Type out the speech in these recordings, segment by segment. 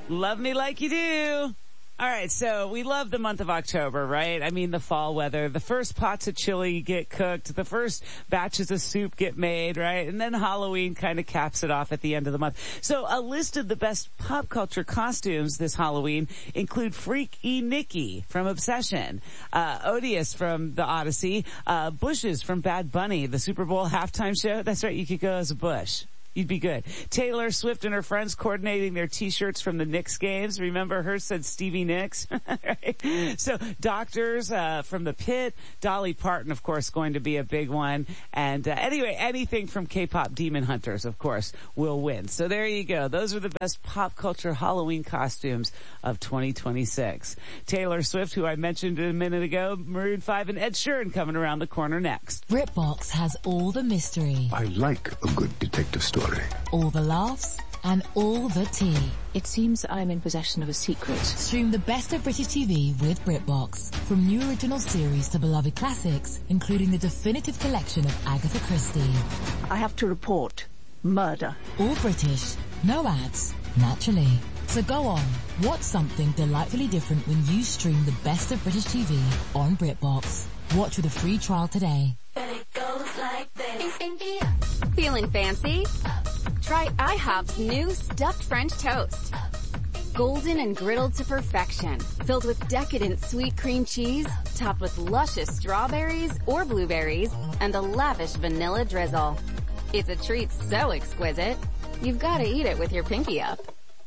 Love me like you do. All right, so we love the month of October, right? I mean, the fall weather. The first pots of chili get cooked. The first batches of soup get made, right? And then Halloween kind of caps it off at the end of the month. So a list of the best pop culture costumes this Halloween include Freaky Nicky from Obsession, Odious from The Odyssey, Bushes from Bad Bunny, the Super Bowl halftime show. That's right, you could go as a bush. You'd be good. Taylor Swift and her friends coordinating their t-shirts from the Knicks games. Remember, hers said Stevie Nicks, right? So Doctors, from The Pit, Dolly Parton, of course, going to be a big one. And, anyway, anything from K-pop Demon Hunters, of course, will win. So there you go. Those are the best pop culture Halloween costumes of 2026. Taylor Swift, who I mentioned a minute ago, Maroon 5 and Ed Sheeran coming around the corner next. BritBox has all the mystery. I like a good detective story. All the laughs and all the tea. It seems I'm in possession of a secret. Stream the best of British TV with BritBox. From new original series to beloved classics, including the definitive collection of Agatha Christie. I have to report murder. All British, no ads, naturally. So go on, watch something delightfully different when you stream the best of British TV on BritBox. Watch with a free trial today. But it goes like this. Feeling fancy? Try IHOP's new stuffed French toast. Golden and griddled to perfection, filled with decadent sweet cream cheese, topped with luscious strawberries or blueberries, and a lavish vanilla drizzle. It's a treat so exquisite, you've got to eat it with your pinky up.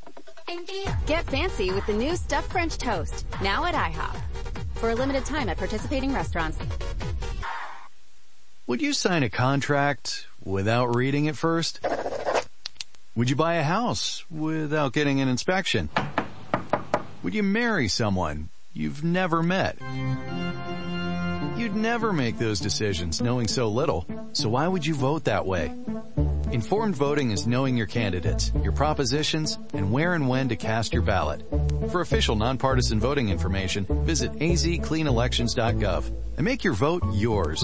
Get fancy with the new stuffed French toast, now at IHOP. For a limited time at participating restaurants. Would you sign a contract without reading it first? Would you buy a house without getting an inspection? Would you marry someone you've never met? You'd never make those decisions knowing so little, so why would you vote that way? Informed voting is knowing your candidates, your propositions, and where and when to cast your ballot. For official nonpartisan voting information, visit azcleanelections.gov and make your vote yours.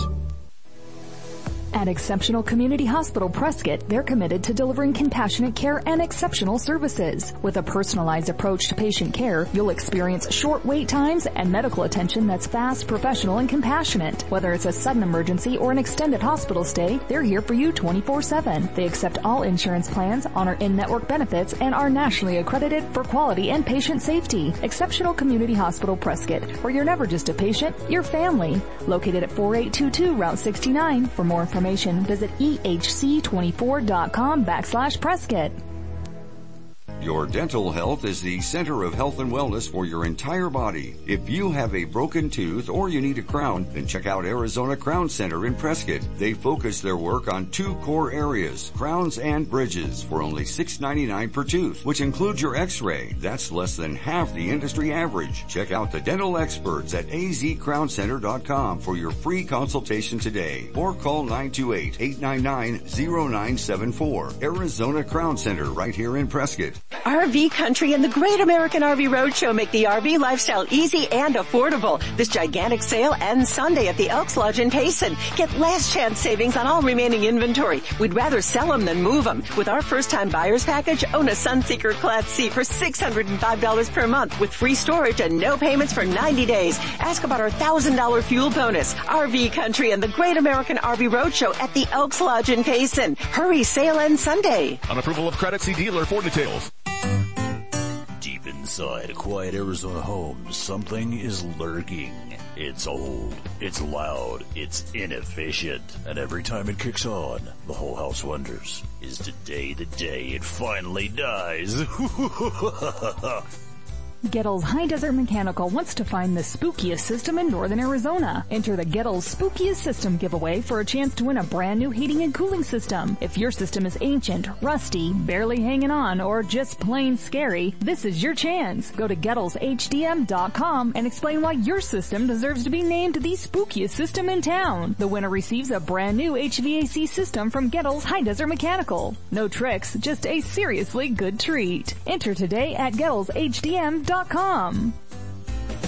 At Exceptional Community Hospital Prescott, they're committed to delivering compassionate care and exceptional services. With a personalized approach to patient care, you'll experience short wait times and medical attention that's fast, professional, and compassionate. Whether it's a sudden emergency or an extended hospital stay, they're here for you 24/7. They accept all insurance plans, honor in-network benefits, and are nationally accredited for quality and patient safety. Exceptional Community Hospital Prescott, where you're never just a patient, you're family. Located at 4822 Route 69. For more information, visit ehc24.com/Prescott. Your dental health is the center of health and wellness for your entire body. If you have a broken tooth or you need a crown, then check out Arizona Crown Center in Prescott. They focus their work on two core areas, crowns and bridges, for only $6.99 per tooth, which includes your x-ray. That's less than half the industry average. Check out the dental experts at azcrowncenter.com for your free consultation today, or call 928-899-0974. Arizona Crown Center, right here in Prescott. RV Country and the Great American RV Roadshow make the RV lifestyle easy and affordable. This gigantic sale ends Sunday at the Elks Lodge in Payson. Get last chance savings on all remaining inventory. We'd rather sell them than move them. With our first-time buyers package, own a Sunseeker Class C for $605 per month with free storage and no payments for 90 days. Ask about our $1,000 fuel bonus. RV Country and the Great American RV Roadshow at the Elks Lodge in Payson. Hurry, sale ends Sunday. On approval of credit, see dealer for details. Deep inside a quiet Arizona home, something is lurking. It's old, it's loud, it's inefficient, and every time it kicks on, the whole house wonders, is today the day it finally dies? Gettles High Desert Mechanical wants to find the spookiest system in northern Arizona. Enter the Gettles Spookiest System giveaway for a chance to win a brand new heating and cooling system. If your system is ancient, rusty, barely hanging on, or just plain scary, this is your chance. Go to GettlesHDM.com and explain why your system deserves to be named the spookiest system in town. The winner receives a brand new HVAC system from Gettles High Desert Mechanical. No tricks, just a seriously good treat. Enter today at GettlesHDM.com.